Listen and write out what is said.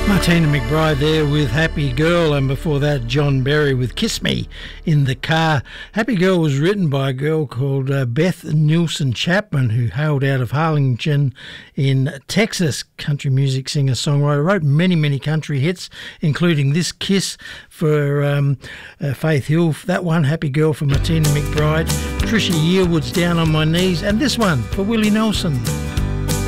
Martina McBride there with Happy Girl, and before that John Berry with Kiss Me in the Car. Happy Girl was written by a girl called Beth Nielsen Chapman, who hailed out of Harlingen in Texas. Country music singer-songwriter, wrote many country hits, including this Kiss for Faith Hill, that one Happy Girl for Martina McBride, Trisha Yearwood's Down on My Knees, and this one for Willie Nelson.